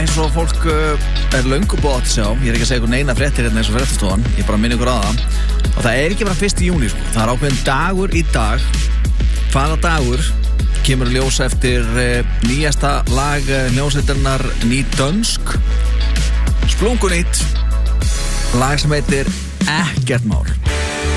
eins og fólk löngu búið að sjá. Ég ekki að segja ykkur neina fréttir hérna eins og fréttastofan. Ég bara minni ykkur á það. Og það ekki bara 1. júní, sko. Það ákveðin dagur í dag. Hvaða dagur kemur ljós eftir nýjasta lag hljómsveitarinnar Nýdönsk. Splunkunýtt. Lag sem heitir Ekkert mál.